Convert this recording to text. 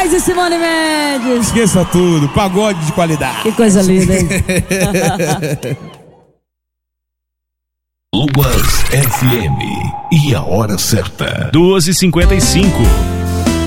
Moraes e Simone Mendes. Esqueça tudo, pagode de qualidade. Que coisa linda, hein? Luas FM e a hora certa. 2h55.